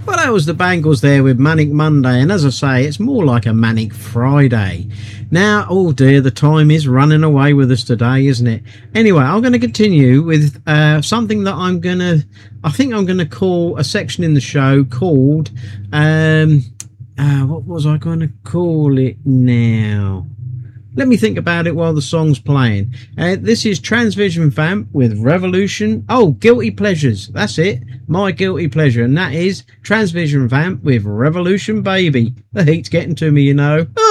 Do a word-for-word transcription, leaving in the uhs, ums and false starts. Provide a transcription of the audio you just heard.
Well, that was the Bangles there with Manic Monday, and as I say, it's more like a Manic Friday. Now, oh dear, the time is running away with us today, isn't it? Anyway, I'm going to continue with uh, something that I'm going to, I think I'm going to call a section in the show called, um, uh, what was I going to call it now? Let me think about it while the song's playing. Uh, this is Transvision Vamp with Revolution. Oh, Guilty Pleasures. That's it. My Guilty Pleasure. And that is Transvision Vamp with Revolution Baby. The heat's getting to me, you know.